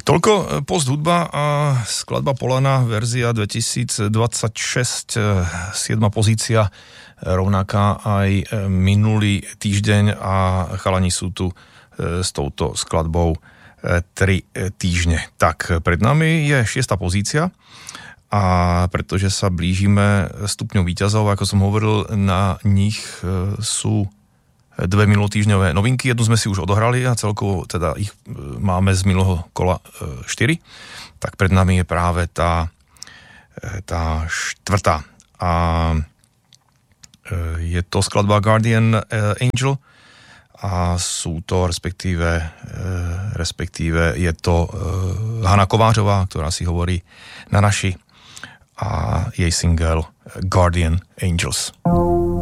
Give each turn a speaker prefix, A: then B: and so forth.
A: Tak toľko Post hudba a skladba Polana, verzia 2026, 7. pozícia, rovnaká aj minulý týždeň a chalani sú tu s touto skladbou 3 týždne. Tak pred nami je 6. pozícia a pretože sa blížime stupňom víťazov, ako som hovoril, na nich sú 2 minulotýždňové novinky, jednu sme si už odohrali a celkovo teda ich máme z minulého kola 4, tak pred nami je práve tá 4. A je to skladba Guardian Angel a sú to respektíve je to Hana Kovářová, ktorá si hovorí na naši, a jej single Guardian Angels.